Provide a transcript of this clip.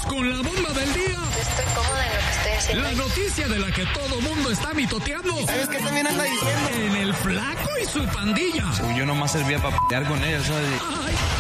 con la bomba del día. Estoy cómoda en lo que estoy haciendo. La noticia de la que todo mundo está mitoteando. ¿Sabes qué también anda diciendo? En el Flaco y su pandilla. Yo nomás servía para p***ar con ella, ¿sabes? Ay,